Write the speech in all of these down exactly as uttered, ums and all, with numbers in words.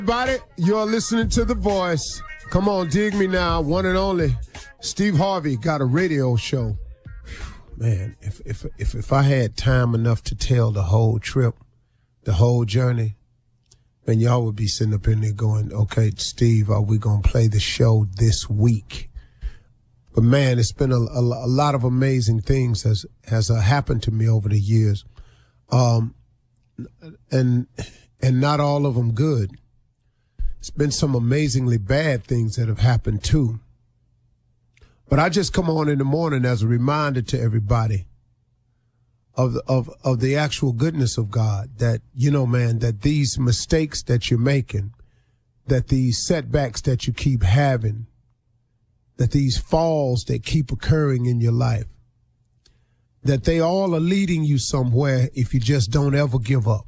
Everybody, you're listening to The Voice. Come on, dig me now, one and only. Steve Harvey got a radio show. Man, if if if if I had time enough to tell the whole trip, the whole journey, then y'all would be sitting up in there going, okay, Steve, are we going to play the show this week? But man, it's been a, a, a lot of amazing things has has uh, happened to me over the years, um, and and not all of them good. It's been some amazingly bad things that have happened too. But I just come on in the morning as a reminder to everybody of the, of of the actual goodness of God, that, you know, man, that these mistakes that you're making, that these setbacks that you keep having, that these falls that keep occurring in your life, that they all are leading you somewhere if you just don't ever give up.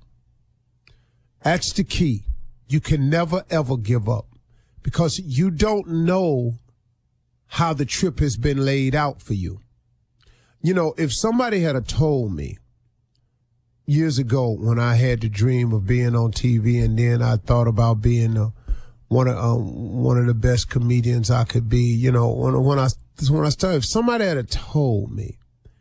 That's the key. You can never, ever give up, because you don't know how the trip has been laid out for you. You know, if somebody had a told me years ago when I had the dream of being on T V, and then I thought about being a, one of um, one of the best comedians I could be, you know, when, when I when I started, if somebody had a told me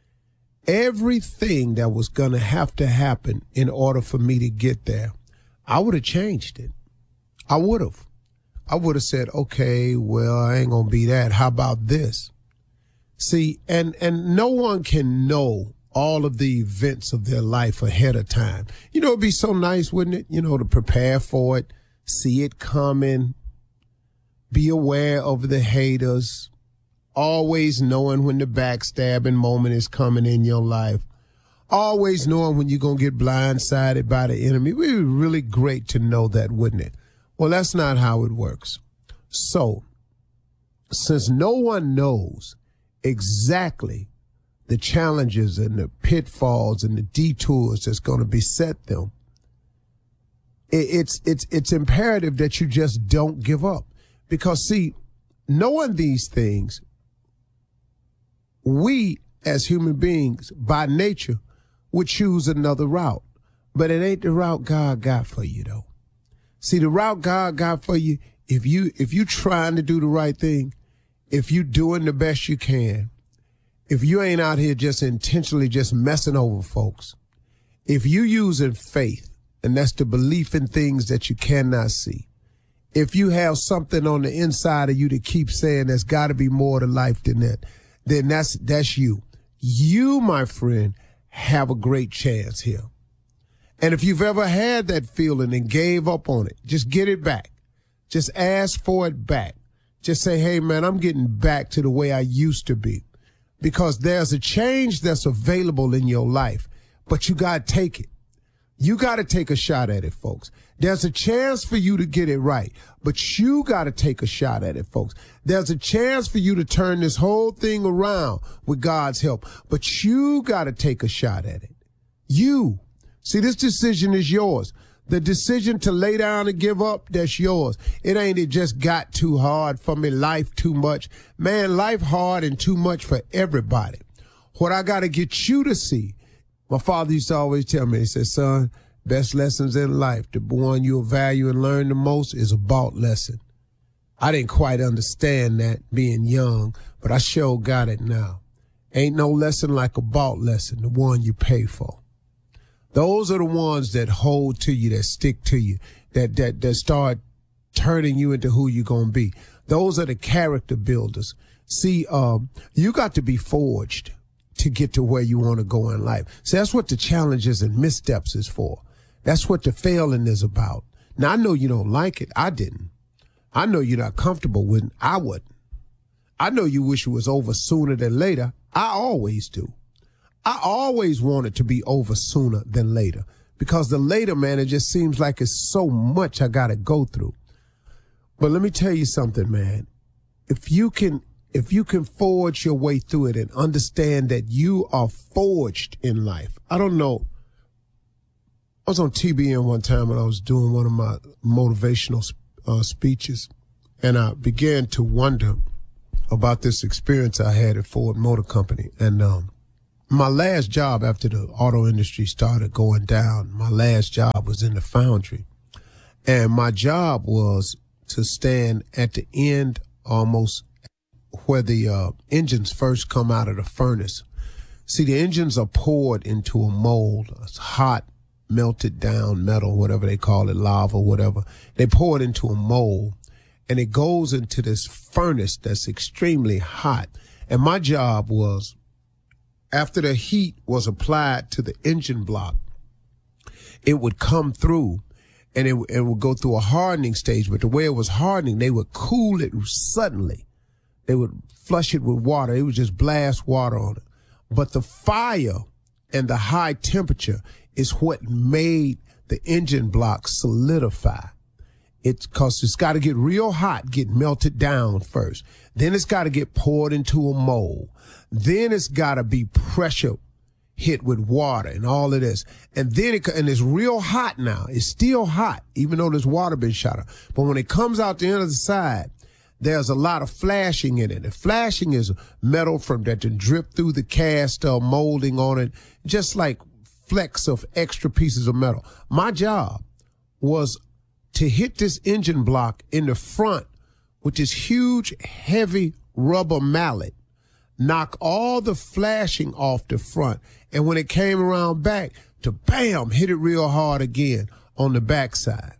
everything that was going to have to happen in order for me to get there, I would have changed it. I would have. I would have said, okay, well, I ain't going to be that. How about this? See, and, and no one can know all of the events of their life ahead of time. You know, it'd be so nice, wouldn't it? You know, to prepare for it, see it coming, be aware of the haters, always knowing when the backstabbing moment is coming in your life, always knowing when you're going to get blindsided by the enemy. It would be really great to know that, wouldn't it? Well, that's not how it works. So, since no one knows exactly the challenges and the pitfalls and the detours that's going to beset them, it's it's it's imperative that you just don't give up. Because, see, knowing these things, we as human beings by nature would choose another route. But it ain't the route God got for you, though. See, the route God got for you, if you if you trying to do the right thing, if you doing the best you can, if you ain't out here just intentionally just messing over folks, if you using faith, and that's the belief in things that you cannot see, if you have something on the inside of you that keeps saying there's got to be more to life than that, then that's that's you. You, my friend, have a great chance here. And if you've ever had that feeling and gave up on it, just get it back. Just ask for it back. Just say, hey, man, I'm getting back to the way I used to be. Because there's a change that's available in your life, but you got to take it. You got to take a shot at it, folks. There's a chance for you to get it right, but you got to take a shot at it, folks. There's a chance for you to turn this whole thing around with God's help, but you got to take a shot at it. You. See, this decision is yours. The decision to lay down and give up, that's yours. It ain't it just got too hard for me, life too much. Man, life hard and too much for everybody. What I got to get you to see, my father used to always tell me, he said, son, best lessons in life, the one you'll value and learn the most is a bought lesson. I didn't quite understand that being young, but I sure got it now. Ain't no lesson like a bought lesson, the one you pay for. Those are the ones that hold to you, that stick to you, that that that start turning you into who you're going to be. Those are the character builders. See, um, you got to be forged to get to where you want to go in life. So that's what the challenges and missteps is for. That's what the failing is about. Now, I know you don't like it. I didn't. I know you're not comfortable with it. I wouldn't. I know you wish it was over sooner than later. I always do. I always want it to be over sooner than later, because the later, man, it just seems like it's so much I got to go through. But let me tell you something, man. If you can, if you can forge your way through it and understand that you are forged in life. I don't know. I was on T B N one time when I was doing one of my motivational uh, speeches, and I began to wonder about this experience I had at Ford Motor Company. And, um, my last job after the auto industry started going down, my last job was in the foundry. And my job was to stand at the end almost where the uh, engines first come out of the furnace. See, the engines are poured into a mold. It's hot, melted down metal, whatever they call it, lava, whatever. They pour it into a mold, and it goes into this furnace that's extremely hot. And my job was, after the heat was applied to the engine block, it would come through, and it, it would go through a hardening stage. But the way it was hardening, they would cool it suddenly. They would flush it with water. It would just blast water on it. But the fire and the high temperature is what made the engine block solidify. It's cause it's got to get real hot, get melted down first. Then it's got to get poured into a mold. Then it's got to be pressure hit with water and all of this. And then it, and it's real hot now. It's still hot, even though there's water been shot up. But when it comes out the other side, there's a lot of flashing in it. And flashing is metal from that to drip through the cast uh, molding on it, just like flecks of extra pieces of metal. My job was to hit this engine block in the front with this huge, heavy rubber mallet, knock all the flashing off the front. And when it came around back, to bam, hit it real hard again on the backside.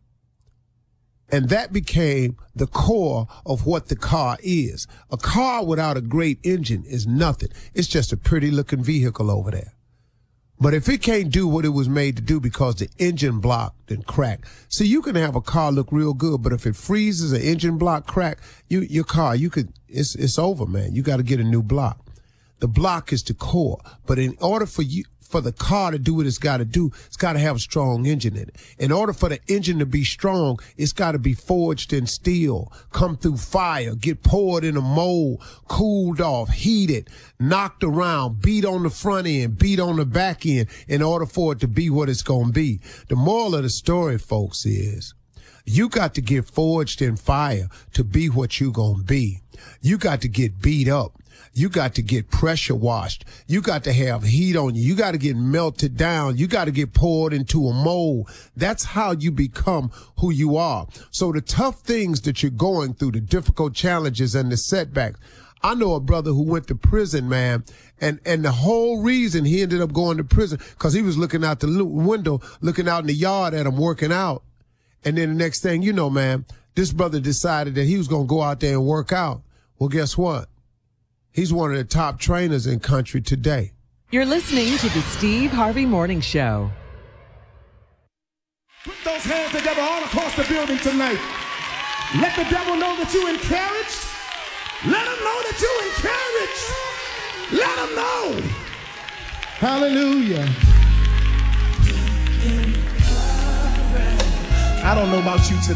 And that became the core of what the car is. A car without a great engine is nothing. It's just a pretty looking vehicle over there. But if it can't do what it was made to do because the engine block then crack. See, you can have a car look real good, but if it freezes, an engine block crack, you, your car, you could, it's, it's over, man. You got to get a new block. The block is the core. But in order for you, for the car to do what it's got to do, it's got to have a strong engine in it. In order for the engine to be strong, it's got to be forged in steel, come through fire, get poured in a mold, cooled off, heated, knocked around, beat on the front end, beat on the back end in order for it to be what it's going to be. The moral of the story, folks, is you got to get forged in fire to be what you going to be. You got to get beat up. You got to get pressure washed. You got to have heat on you. You got to get melted down. You got to get poured into a mold. That's how you become who you are. So the tough things that you're going through, the difficult challenges and the setbacks. I know a brother who went to prison, man, and, and the whole reason he ended up going to prison because he was looking out the window, looking out in the yard at him working out. And then the next thing you know, man, this brother decided that he was going to go out there and work out. Well, guess what? He's one of the top trainers in country today. You're listening to the Steve Harvey Morning Show. Put those hands together all across the building tonight. Let the devil know that you're encouraged. Let him know that you're encouraged. Let him know. Hallelujah. I don't know about you tonight.